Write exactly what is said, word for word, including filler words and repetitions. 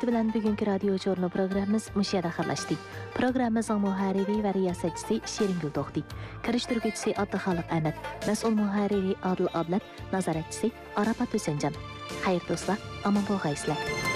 münasabati bilan bugungi radio jurnal programmamiz mushayada xatlashdi. Programmamizning muharriri va riyosatchisi Sheringul To'xti, kirishtiruvchisi Abduxoliq Ahmad, mas'ul muharriri Adil Ablat, nazoratchisi Arafat Husanjon. Xayr do'stlar, omon bo'lg'aysizlar.